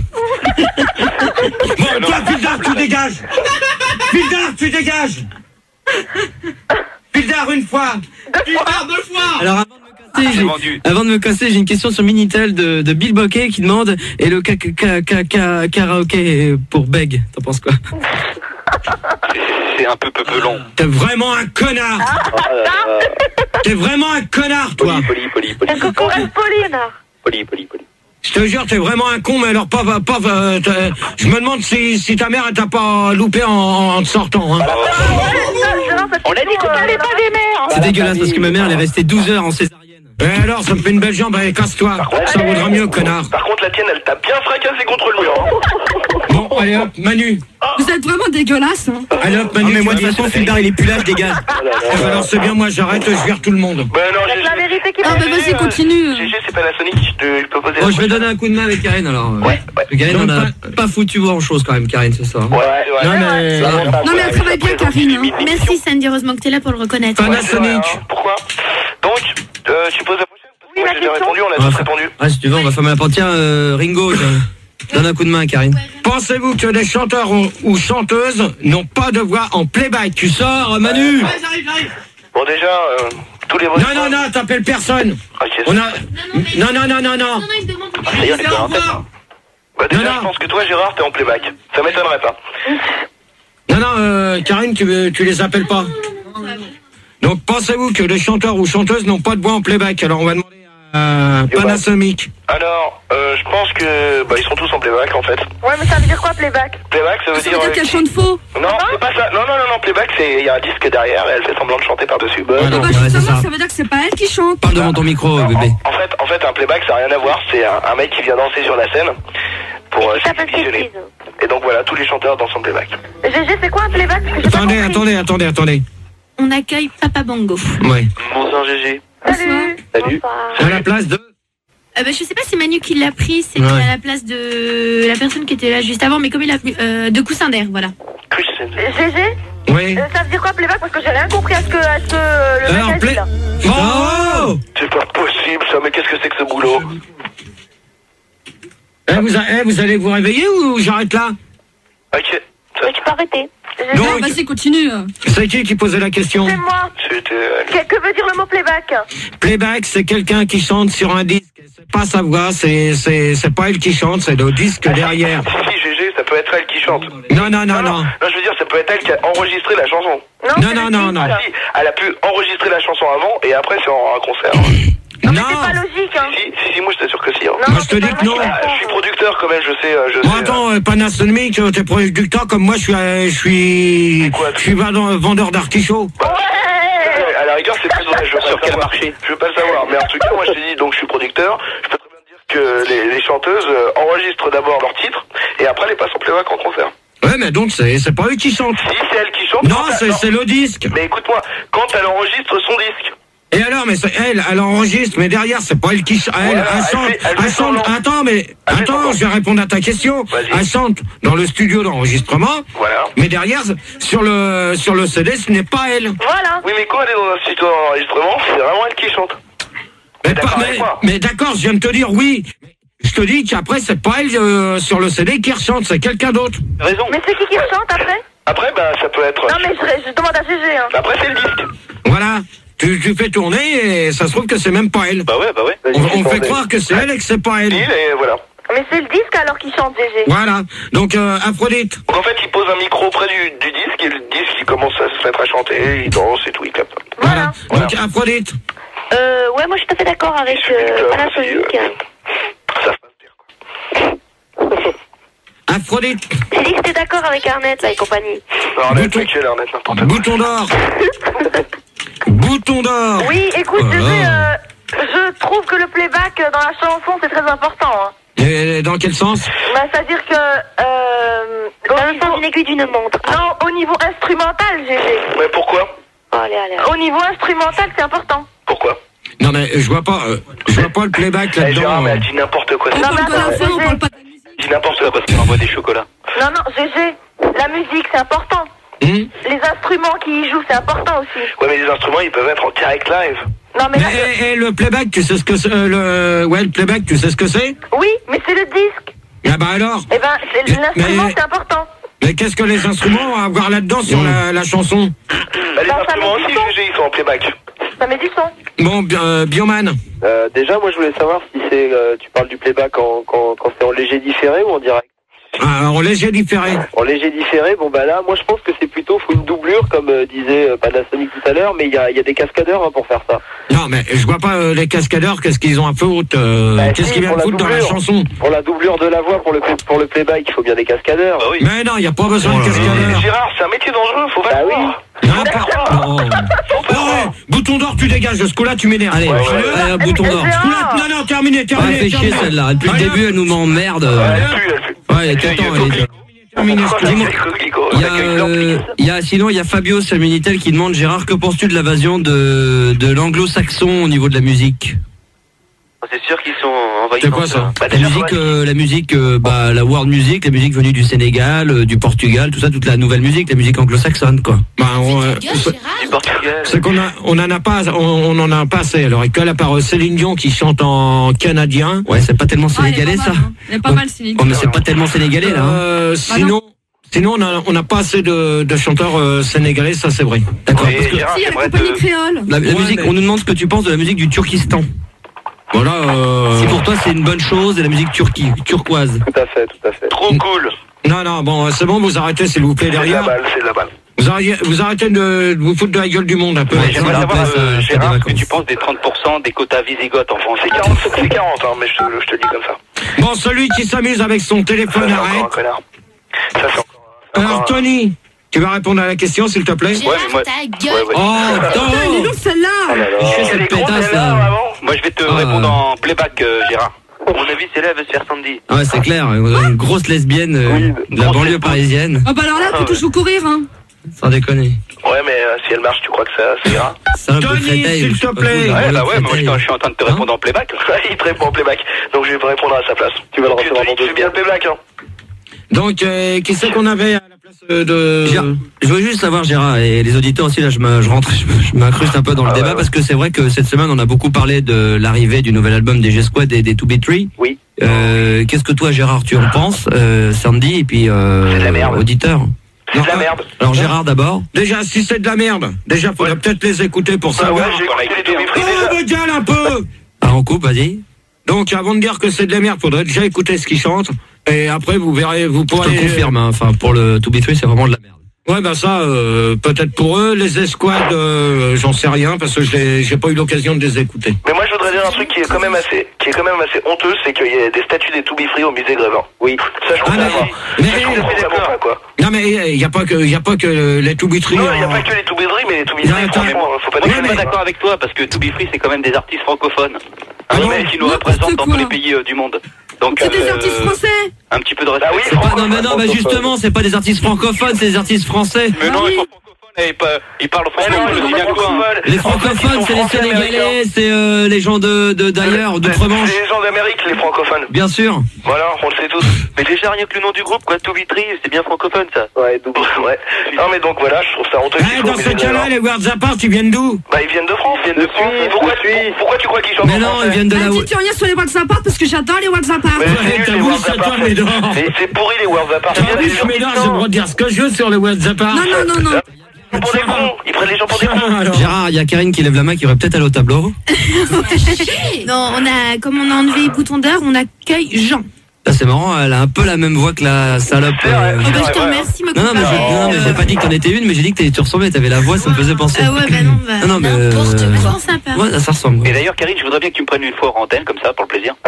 Bon, toi, Fildar, tu dégages. Fildar, tu dégages. Fildar, une fois. Deux fois. Alors C'est vendu. avant de me casser, j'ai une question sur Minitel de Bill Bokeh qui demande et le karaoké pour Beg. T'en penses quoi? C'est un peu long. T'es vraiment un connard. T'es vraiment un connard, toi. Poli. Un coco reste poli, Léonard. Poli. Je te jure, t'es vraiment un con, mais alors pas je me demande si ta mère elle t'a pas loupé en te sortant. Hein. On a dit qu'on parlait pas des mères. C'est dégueulasse parce que ma mère elle est restée 12 heures en césarienne. Et alors, ça me fait une belle jambe, allez, casse-toi. Ça vaudra mieux, connard. Par contre, la tienne, elle t'a bien fracassé contre le mur. Hein. Bon, Allez hop, Manu. Vous êtes vraiment dégueulasse. Hein. Allez hop, Manu. Mais moi de toute façon, Fildar, il est plus là, je dégage. Alors c'est bien, moi j'arrête, je vire tout le monde. Ben non, C'est la vérité qui Ah bah vas-y, continue. GG, c'est Panasonic, je peux poser Oh, je vais donner un coup de main avec Karine alors. Ouais. Karine, on a pas foutu grand chose quand même, Karine, c'est ça. Ouais. Non mais elle travaille bien, Karine. Hein. Merci Sandy, heureusement que t'es là pour le reconnaître. Panasonic. Pourquoi? Donc, tu poses la prochaine? Oui, Moi la j'ai déjà question. répondu, on a tous répondu. Ah, si tu veux, on va fermer la porte. Tiens, Ringo, donne un coup de main à Karine. Pensez-vous que des chanteurs ou chanteuses n'ont pas de voix en playback? Tu sors, Manu. Bon, déjà, tous les votes. Non, t'appelles personne. Ok. On a... Non. il demande. Ça y est, on est bien en tête. Bah déjà, je pense que toi, Gérard, t'es en playback. Ça m'étonnerait pas. Non, Karine, tu les appelles pas. Donc, pensez-vous que les chanteurs ou chanteuses n'ont pas de voix en playback? Alors, on va demander à Panasonic. Alors, je pense que ils sont tous en playback en fait. Ouais, mais ça veut dire quoi, playback? Playback, ça veut Ça dire. veut dire qu'elle chante faux. Non, c'est pas ça. Non, playback, c'est il y a un disque derrière et elle fait semblant de chanter par-dessus. Ah bah ouais, c'est justement, ça. ça veut dire que c'est pas elle qui chante. Parle devant ton micro, bébé. En fait, un playback, ça n'a rien à voir. C'est un mec qui vient danser sur la scène pour s'exhibitionner. Et donc voilà, tous les chanteurs dansent en playback. GG, c'est quoi un playback? Parce que j'ai pas compris. Attendez. On accueille Papa Bongo. Ouais. Bonsoir GG. Salut. À la place de... Je sais pas si Manu qui l'a pris, c'est Ouais. à la place de la personne qui était là juste avant, mais comme il a pris de Coussin d'air, voilà. GG, Oui. ça veut dire quoi, playback? Parce que j'ai rien compris à ce que le Alors, mec a dit là. Oh C'est pas possible ça, mais qu'est-ce que c'est que ce boulot? Vous allez vous réveiller ou j'arrête là? Ok. Mais tu peux arrêter. Non, Non, vas-y, continue. c'est qui posait la question? C'est moi. Que veut dire le mot playback? Playback, c'est quelqu'un qui chante sur un disque. C'est pas sa voix, c'est pas elle qui chante, c'est le disque derrière. Si, GG, ça peut être elle qui chante. Non. Non, je veux dire, ça peut être elle qui a enregistré la chanson. Non. Ah, si, elle a pu enregistrer la chanson avant et après c'est en un concert. Non, mais c'est pas logique, hein. Si, moi je t'assure que si. Hein. Moi je te dis que non. Je suis producteur quand même, je sais. Bon, attends, Panasonic, t'es producteur comme moi, je suis vendeur d'artichauts. À la rigueur, c'est plus vrai, je veux sur quel marché. Je veux pas le savoir, mais en tout cas, moi je te dis, donc je suis producteur, je peux très bien dire que les chanteuses enregistrent d'abord leur titre et après les passent en playback en concert. Ouais, mais donc c'est pas eux qui chantent. Si, c'est elle qui chante. Non, c'est le disque. Mais écoute-moi, quand elle enregistre son disque. Et alors, mais elle enregistre, mais derrière, c'est pas elle qui chante. Elle chante. Attends, je vais répondre à ta question. Elle chante dans le studio d'enregistrement. Voilà. Mais derrière, sur le CD, ce n'est pas elle. Voilà. Oui, mais quand elle est dans un studio d'enregistrement, c'est vraiment elle qui chante. Mais d'accord, je viens de te dire oui. Je te dis qu'après, c'est pas elle sur le CD qui rechante, c'est quelqu'un d'autre. Raison. Mais c'est qui chante après? Après, ça peut être. Non, mais je demande à GG, hein. Après, c'est le disque. Voilà. Tu fais tourner et ça se trouve que c'est même pas elle. Bah ouais. On fait croire que c'est elle et que c'est pas elle. Et voilà. Mais c'est le disque alors qui chante, GG. Voilà. Donc, Aphrodite. Donc en fait, il pose un micro près du disque et le disque, il commence à se mettre à chanter, il danse et tout, il capte. Voilà. Donc, Aphrodite. Ouais, moi je suis tout à fait d'accord avec Panasonic. Ça se passe bien, quoi. Aphrodite. J'ai dit que t'es d'accord avec Arnett, là, et compagnie. Arnett, lequel Arnett, n'importe quoi. Bouton d'or. Bouton d'or. Oui, écoute, GG, je trouve que le playback dans la chanson, c'est très important, hein. Et dans quel sens? C'est-à-dire que... Dans le sens d'une aiguille d'une montre. Non, au niveau instrumental, GG. Mais pourquoi? Allez. Au niveau instrumental, c'est important. Pourquoi? Non, mais je vois pas le playback là-dedans. Gérard, mais elle dit n'importe quoi. On parle pas d'enfant, on parle pas de musique. Elle dit n'importe quoi parce qu'elle envoie des chocolats. Non, GG, la musique, c'est important. Les instruments qui y jouent, c'est important aussi. Ouais, mais les instruments, ils peuvent être en direct live. Non, mais et le playback, tu sais ce que c'est? Le playback, tu sais ce que c'est? Oui, mais c'est le disque. Ah bah alors? Eh ben, l'instrument, c'est important. Mais qu'est-ce que les instruments ont à voir là-dedans sur la chanson? Les instruments aussi, GG, ils sont en playback. Ça met du son. Bon, Bioman. Déjà, moi, je voulais savoir si c'est, tu parles du playback quand c'est en léger différé ou en direct? En léger différé. En léger différé, bon bah là, moi je pense que c'est plutôt faut une doublure comme disait Panasonic tout à l'heure, mais il y a des cascadeurs pour faire ça. Non, mais je vois pas les cascadeurs, qu'est-ce qu'ils ont à foutre qu'est-ce qu'ils viennent foutre dans la chanson? Pour la doublure de la voix, pour le playback, il faut bien des cascadeurs. Bah oui. Mais non, il n'y a pas besoin de cascadeurs. Gérard, c'est un métier dangereux, faut pas le voir. Bouton d'or, tu dégages, ce coup-là, tu m'énerves. Allez, allez, bouton d'or. Non, terminé. Elle fait chier celle-là. Depuis le début, elle nous m'emmerde. Elle pue. Ouais, il y a tout le temps. Sinon, il y a Fabio sur Minitel qui demande, Gérard, que penses-tu de l'invasion de l'anglo-saxon au niveau de la musique? C'est sûr qu'ils sont envahis. C'est quoi ça? La musique, la world music, la musique venue du Sénégal, du Portugal, tout ça, toute la nouvelle musique, la musique anglo-saxonne, quoi. C'est qu'on en a pas assez. Alors, actuelle, à part Céline Dion qui chante en canadien. Ouais, c'est pas tellement sénégalais, ça. Il est pas mal, Céline Dion. Mais c'est pas tellement sénégalais, là. Sinon, on n'a pas assez de chanteurs sénégalais, ça c'est vrai. D'accord. Si, il y a la compagnie créole. La musique, on nous demande ce que tu penses de la musique du Turkistan. Voilà. Si pour toi c'est une bonne chose, et la musique turquoise. Tout à fait. Trop cool. Non, bon, c'est bon, vous arrêtez s'il vous plaît derrière. C'est de la balle. Vous arrêtez de vous foutre de la gueule du monde un peu. Ouais, j'aimerais savoir, Gérard, ce que tu penses des 30% des quotas visigoths en France. C'est 40, hein, mais je te dis comme ça. Bon, celui qui s'amuse avec son téléphone, arrête. Alors, Tony, tu vas répondre à la question, s'il te plaît? Gérard, ta gueule. Oh, dis donc celle-là. Cette pétasse, là. Moi, je vais te répondre en playback, Gérard. À mon avis, c'est là, elle veut se faire Sandy. Ah ouais, c'est clair, une grosse lesbienne de la banlieue parisienne. Ah bah alors là, faut toujours courir, hein. Sans déconner. Ouais, mais si elle marche, tu crois que ça ira? Tony, s'il te plaît. Ouais, bah ouais, moi je suis en train de te répondre en playback. Il te répond en playback, donc je vais répondre à sa place. Tu vas le recevoir dans 2 secondes. Tu fais bien le playback, hein. Donc, qui c'est qu'on avait à la place de... Je veux juste savoir, Gérard, et les auditeurs aussi, là, je m'incruste un peu dans le débat, parce que c'est vrai que cette semaine, on a beaucoup parlé de l'arrivée du nouvel album des G-Squad et des 2B3. Oui. Qu'est-ce que toi, Gérard, tu en penses, Sandy, et puis c'est de la merde. auditeur? C'est de la merde. Alors, Gérard, d'abord. Déjà, si c'est de la merde, faudrait peut-être les écouter pour savoir. Ouais, j'ai écouté les 2B3 déjà. Oh, gueule un peu. Ah, on coupe, vas-y. Donc, avant de dire que c'est de la merde, faudrait déjà écouter ce qu'ils chantent. Et après, vous verrez, vous pourrez... Je te confirme, hein. Enfin, pour le 2B3, c'est vraiment de la merde. Ouais, bah ça, peut-être pour eux, les escouades, j'en sais rien, parce que j'ai pas eu l'occasion de les écouter. Mais moi, je voudrais dire un truc qui est quand même assez honteux, c'est qu'il y a des statues des 2B3 au musée Grévin. Oui. Ça, je comprends pas. Quoi. Non, mais il y a pas que les 2B3. Non, il y a pas que les 2B3, mais les 2B3, franchement, faut pas dire. Je suis pas d'accord avec toi, parce que 2B3, c'est quand même des artistes francophones. Qui nous représentent dans tous les pays du monde. Donc, c'est des artistes français. Un petit peu de respect. Ah oui, non, mais justement, c'est pas des artistes francophones, c'est des artistes français. Mais non, ils sont francophones et ils parlent français. Les francophones, c'est les Sénégalais, c'est les gens d'ailleurs, d'outre-Manche. C'est les gens d'Amérique, les francophones. Bien sûr. Voilà, on le sait tous. Mais déjà, rien que le nom du groupe, quoi, 2B3, c'est bien francophone, ça. Ouais, ouais. Non, mais donc voilà, je trouve ça honteux. Dans ce cas-là, les Worlds Apart, ils viennent d'où? Bah, ils viennent de France. Pourquoi tu crois qu'ils chantent? Mais non, ils viennent de la... Tu rien sur les Worlds Apart parce que j'adore les Worlds Apart. C'est pourri les Worlds Apart. J'ai le droit de dire ce que je veux sur les Worlds Apart. Non. Pour des cons, ils prennent les gens pour des cons. Gérard, il y a Karine qui lève la main, qui aurait peut-être aller au tableau. Non, comme on a enlevé bouton d'heure, on accueille Jean. Là, c'est marrant, elle a un peu la même voix que la salope. Je te remercie, Non, mais j'ai pas dit que t'en étais une, mais j'ai dit que tu ressemblais, t'avais la voix, ça me faisait penser. Ah ouais, bah non, mais sympa. Ouais, ça ressemble. Et d'ailleurs, Karine, je voudrais bien que tu me prennes une fois en antenne, comme ça, pour le plaisir.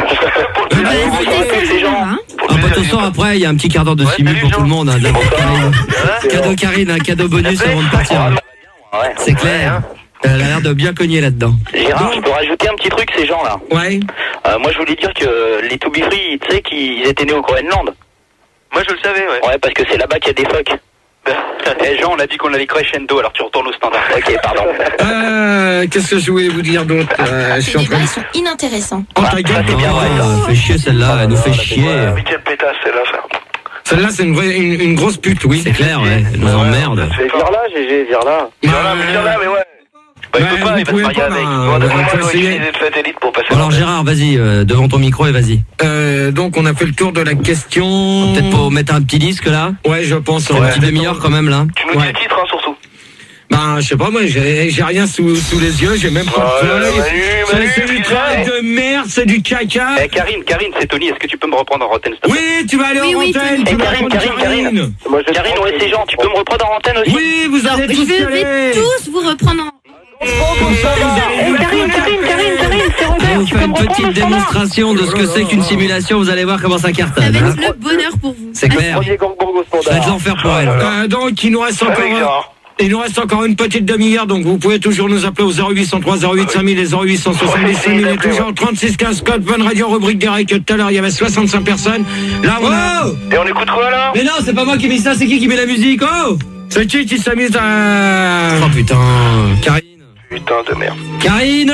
Pas soir après, il y a un petit quart d'heure de simul pour tout le monde. Cadeau Karine, un cadeau bonus avant de partir. C'est clair. Elle a l'air de bien cogner là-dedans. Gérard, je peux rajouter un petit truc, ces gens-là. Ouais. Moi, je voulais dire que les 2B3, tu sais qu'ils étaient nés au Groenland. Moi, je le savais, ouais. Ouais, parce que c'est là-bas qu'il y a des phoques. Jean, on a dit qu'on allait crescendo, alors tu retournes au standard. Ok, pardon. Qu'est-ce que je voulais vous dire d'autre? Ces débats sont inintéressants. Fait chier celle-là, elle nous fait chier. Mais quelle pétasse, celle-là, ça. Celle-là, c'est une grosse pute, oui. C'est clair, ouais. Elle nous emmerde. Vire là, GG, vire là. Vire là, mais ouais. Bah, il peut pas, il va se marier avec. On va utiliser de satellite pour passer. Alors Gérard, vas-y, devant ton micro et vas-y. Donc on a fait le tour de la question. Peut-être pour mettre un petit disque là. Ouais, je pense. Une petite demi-heure quand même là. Tu nous dis le titre, hein, surtout. Ben, je sais pas, moi, j'ai rien sous les yeux, j'ai même pas de feuille. C'est du travail de merde, c'est du caca. Karine, c'est Tony, est-ce que tu peux me reprendre en antenne? Oui, tu vas aller en antenne. Karine. Karine, ouais, c'est Jean, tu peux me reprendre en antenne aussi? Oui, vous allez tous y aller. Je vais tous vous reprendre en... Karine, c'est Robert. On fait une petite démonstration de ce que c'est qu'une simulation, vous allez voir comment ça cartonne. Ça va être le bonheur pour vous. C'est clair. Ça va être l'enfer pour elle. Donc, il nous reste encore... Il nous reste encore une petite demi-heure, donc vous pouvez toujours nous appeler au 0803 08 5000 et 0870 5000 et toujours 36 15 code Fun Radio, rubrique direct. Tout à l'heure, il y avait 65 personnes. Là, on a... Et on écoute quoi, là? Mais non, c'est pas moi qui ai mis ça, c'est qui met la musique? Oh! C'est qui s'amuse à... Oh putain, Karine. Putain de merde. Karine!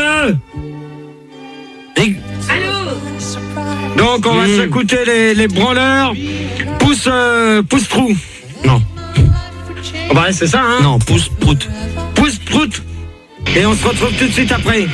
Donc, on va s'écouter les branleurs. Pousse trou. Non. Oh bah, c'est ça, hein? Non, pousse prout. Pousse prout. Et on se retrouve tout de suite après.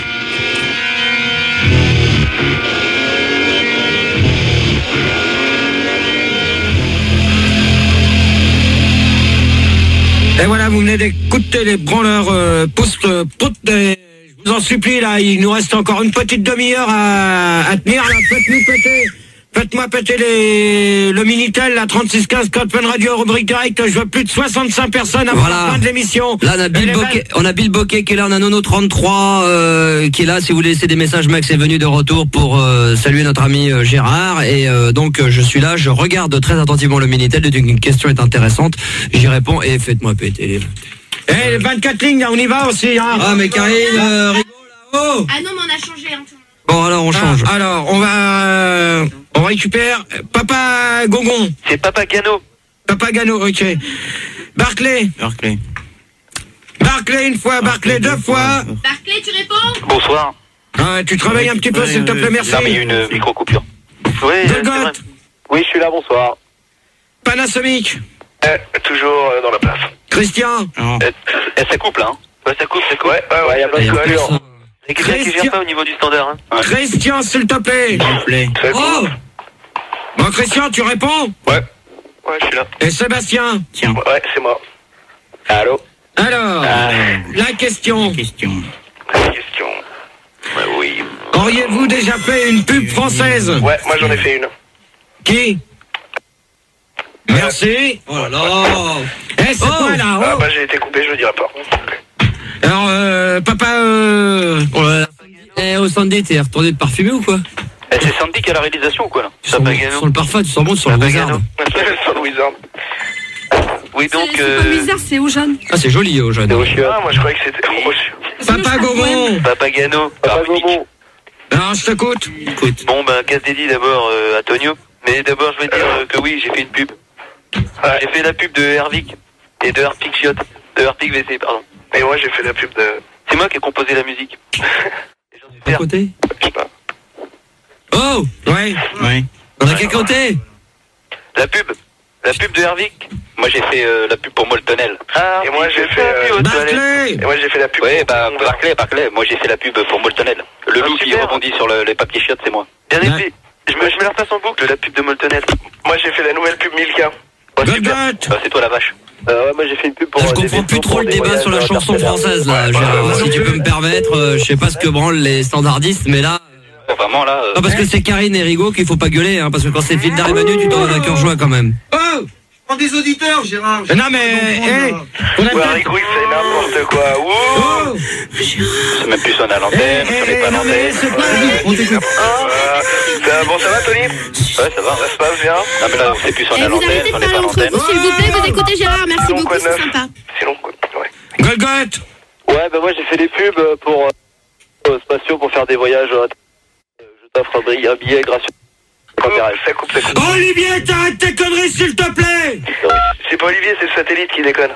Et voilà, vous venez d'écouter les branleurs pousse prout. Je vous en supplie, là, il nous reste encore une petite demi-heure à tenir. Là, faites-moi péter le Minitel, la 3615 code Fun Radio, rubrique direct. Je veux plus de 65 personnes avant la fin de l'émission. Là, on a Bill Bokeh qui est là, on a Nono33 qui est là. Si vous laissez des messages, Max est venu de retour pour saluer notre ami Gérard. Et donc, je suis là, je regarde très attentivement le Minitel. Une question est intéressante, j'y réponds et faites-moi péter les 24 lignes, là, on y va aussi, hein. Ah, mais Karine, rigole là-haut. Ah non, mais on a changé, hein. Bon, alors on change. Alors, on récupère Papa Gongon. C'est Papa Gano. Papa Gano, ok. Barclay, une fois, Barclay deux fois. Barclay, tu réponds? Bonsoir. Tu travailles un petit peu, s'il te plaît, merci. Non, mais il y a une micro-coupure. Oui, Golgoth. Oui, je suis là, bonsoir. Panasonic. Toujours dans la place. Christian. Ça coupe, là, hein? Ouais, ça coupe. Ouais, y a pas de coupure. C'est quelqu'un qui gère pas au niveau du standard, hein? Ouais. Christian, s'il te plaît. Oh! Bon, Christian, tu réponds? Ouais, je suis là. Et Sébastien? Tiens. Ouais, c'est moi. Allô? Alors, la question. Oui. Auriez-vous déjà fait une pub française? Ouais, moi j'en ai fait une. Qui? Merci. Oh là là. C'est quoi là? Ah bah j'ai été coupé, je le dirai pas. Alors, papa, Au Sandy, t'es retourné de parfumer ou quoi? C'est Sandy qui a la réalisation ou quoi là? Sur le parfum, tu sens bon sur le Wizard. Sur le Wizard. Oui, donc. C'est pas Wizard, c'est au jaune. Ah, c'est joli, au jaune. Ah, moi je croyais que c'était Roche. Papa Gongon. Papa Gano. Papa Gomo. Alors, je t'écoute. Bon, ben, casse dédié d'abord à Tonio. Mais d'abord, je vais dire que oui, j'ai fait une pub. J'ai fait la pub de Hervik et de Harpic Chiot. De Harpic VC, pardon. Et moi, j'ai fait la pub de. C'est moi qui ai composé la musique. À côté? Je sais pas. Oh! Ouais. On a quel côté? La pub de Hervik. Moi, j'ai fait la pub pour Moltonel. Et moi, j'ai fait. Barclay. Et moi, j'ai fait la pub. Ouais, bah, Barclay. Moi, j'ai fait la pub pour Moltonel. Le loup qui rebondit sur les papiers chiottes, c'est moi. Bien épais. Je me la repasse en boucle, la pub de Moltonel. Moi, j'ai fait la nouvelle pub Milka. Golgoth. C'est toi la vache. Ouais, moi j'ai fait une pub pour. Je comprends plus trop le débat sur la chanson française là, Gérard. Si tu peux me permettre, je sais pas ce que branlent les standardistes, mais là. Vraiment là. Non, parce que c'est Karine et Rigaud qu'il faut pas gueuler, hein, parce que quand c'est Fildar est venu, tu t'en donnes un cœur joie quand même. Oh! Prends des auditeurs, Gérard. Non mais, Rigaud il fait n'importe quoi. Ouh! C'est même plus son à l'antenne, on est pas à l'antenne. On t'écoute. Bon, ça va, Tony? Ouais, ça va. Ça se passe bien? Non, mais là, c'est plus son à Vous l'antenne, arrêtez de on est parler pas à entre l'antenne. vous, s'il vous plaît, vous écoutez Gérard, merci beaucoup, c'est sympa. C'est long, quoi. Ouais. Golgoth. Ouais, bah moi j'ai fait des pubs pour Spatio pour faire des voyages. Je t'offre un billet gratuit. Ça coupe. Olivier, t'arrêtes tes conneries, s'il te plaît. C'est pas Olivier, c'est le satellite qui déconne.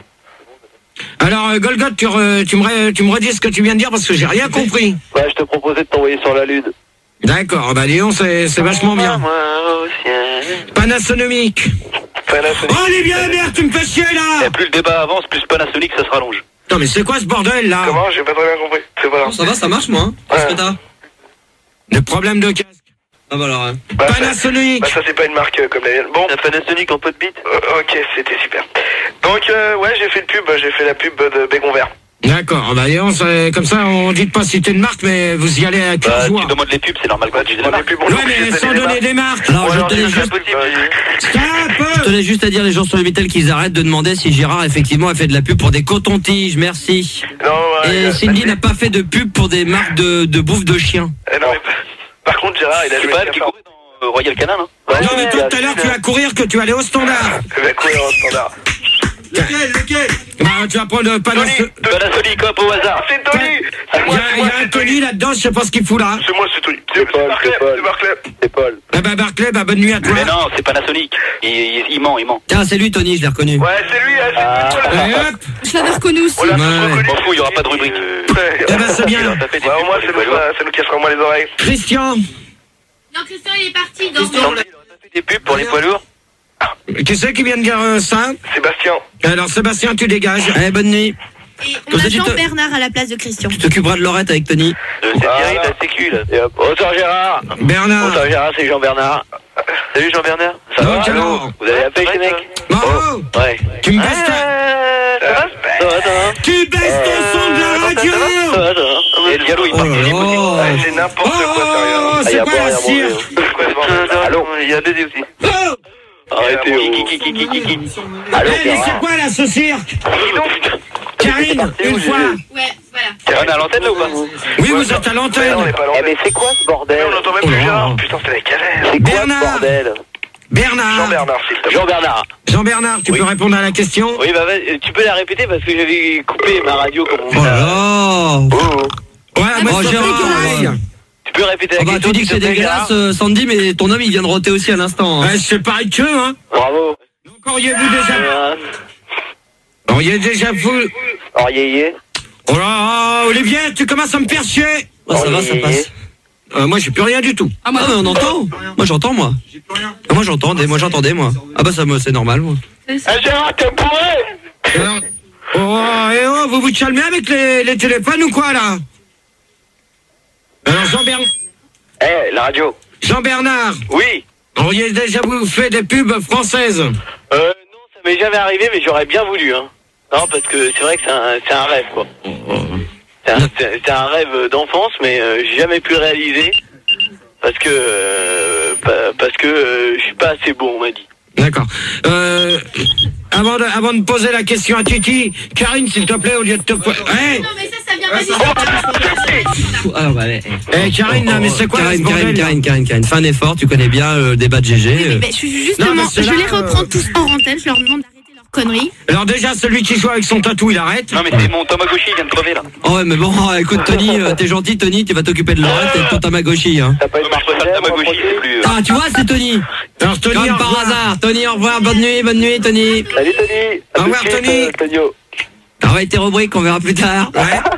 Alors, Golgoth, tu me redis ce que tu viens de dire parce que j'ai rien compris. Ouais, je te proposais de t'envoyer sur la Lune. D'accord, bah dis donc, c'est vachement bien. Panasonic. Olivier, merde, tu me fais chier là. Et plus le débat avance, plus Panasonic ça se rallonge. Non mais c'est quoi ce bordel là? Comment? J'ai pas très bien compris. C'est pas grave. Ça va, ça marche moi. Qu'est-ce que t'as? Des problèmes de casque. Ah bah alors. Panasonic. Bah ça c'est pas une marque comme la mienne. Bon. La Panasonic en pot de bite. Ok, c'était super. Donc ouais, j'ai fait une pub, j'ai fait la pub de Bégon Vert. D'accord, bah comme ça on dit pas citer de marque, mais vous y allez à cœur joie. Tu demandes les pubs, c'est normal quand tu dis des marques. Ouais, mais sans donner des marques. Alors je tenais juste à dire les gens sur le Minitel qu'ils arrêtent de demander si Gérard effectivement a fait de la pub pour des cotons-tiges, merci. Non, et Cindy n'a pas fait de pub pour des marques de bouffe de chiens. Non, mais par contre Gérard, il a joué qui courait dans Royal Canin, hein. Non mais tout à l'heure tu vas courir que tu allais au standard. Tu vas courir au standard. Lequel Bah, tu vas prendre Panasonic. Panasonic, hop, au hasard. C'est Tony. Il y a un Tony là-dedans, je sais pas ce qu'il fout là. C'est moi, c'est Tony. C'est Barclay. C'est Paul. Ah bah Barclay, bah bonne nuit à toi. Mais non, c'est Panasonic. Il ment. Tiens, c'est lui, Tony, je l'ai reconnu. Ouais, c'est lui, c'est lui. Et hop. Je l'avais reconnu aussi. Ouais. M'en fous, il n'y aura pas de rubrique. Eh ben c'est bien. Au moins, ça nous cassera moins les oreilles. Christian, Non, Christian, il est parti. Donc, On a fait des pubs pour les poids lourds. qui c'est qui vient de dire ça? Sébastien. Alors Sébastien, tu dégages. Allez, bonne nuit. et on Comme ça, a tu te- Jean-Bernard à la place de Christian. Tu t'occuperas de Laurette avec Tony. C'est Thierry de la sécu, là. Et hop. Bonsoir Gérard. Bernard. Bonsoir Gérard, c'est Jean-Bernard. Salut Jean-Bernard. Ça va? Donc, alors. Vous avez la pêche les mecs? Bravo. Ouais. Tu me baisses ta... Ça va. Tu baisses ton son de la radio. Ça va. Et le Diallo, il Oh part. là là. Ouais, c'est n'importe quoi, sérieux. Oh, y c'est a quoi pas la rien à cire? manger, C'est quoi ce bordel? Allô, il y a Dédé aussi. Oh. Arrêtez. Allez, c'est quoi là ce cirque? Karine, une fois. Ouais, voilà. On est à l'antenne là ou pas? Oui, vous êtes à l'antenne. On est pas loin. Eh mais c'est quoi ce bordel? On entend même Oh plus là. Gérard. Putain, c'est la galère. C'est quoi Bernard. ce bordel? Bernard. Jean-Bernard, s'il te plaît. Jean-Bernard. Jean-Bernard, tu peux répondre à la question? Oui, bah tu peux la répéter parce que j'avais coupé ma radio comme on Oh là là. Ouais, moi Oh, je Gérard, pareil. Tu peux répéter la Ah bah, question? tu dis que c'est s'il te plaît, dégueulasse, Gérard Ah, Sandy, mais ton homme, il vient de roter aussi à l'instant. hein. Ouais, c'est pareil que eux, hein. Bravo. Donc auriez-vous déjà... Auriez déjà fou... Oh, yé. Oh là, Olivier, tu commences à me faire chier. Oh, ça va, ça passe. Moi, j'ai plus rien du tout. Ah, moi, Ah, mais on entend. Moi, j'entends, moi. Ah, moi, j'entendais, moi. Ah bah, ça, c'est normal, moi. Gérard, t'es bourré. Alors, oh, vous vous calmez avec les téléphones ou quoi, là? Alors, Jean-Bernard... Eh, la radio. Jean-Bernard, Oui. auriez déjà vous fait des pubs françaises? Non, ça m'est jamais arrivé, mais j'aurais bien voulu, hein. Non, parce que c'est vrai que c'est un rêve, quoi. C'est un rêve d'enfance, mais j'ai jamais pu le réaliser parce que je suis pas assez beau, on m'a dit. D'accord. Avant de poser la question à Titi, Karine, s'il te plaît, au lieu de te... Hey, Non, mais ça vient pas du Ah, bah, allez. Karine, là, mais c'est quoi ce bordel, là? Karine, fais un effort, tu connais bien le débat de GG. Mais justement, Non, mais c'est je là, les reprends tous en antenne, je leur demande d'arrêter leurs conneries. Alors déjà, celui qui joue avec son tatou, il arrête. Non, mais c'est mon Tamagotchi, il vient de crever là. Oh ouais, mais bon, écoute, Tony, t'es gentil, Tony, tu vas t'occuper de Laurette et de ton Tamagotchi, hein. T'as pas Non, mais je préfère le Tamagotchi, c'est plus. Ah, tu vois, c'est Tony. Alors, Tony, Comme au par revoir. hasard. Tony, au revoir, bonne nuit, Tony. Salut Tony. Au revoir, Tony. Tonio. Ah ouais, tes rubriques, on verra plus tard. Ouais.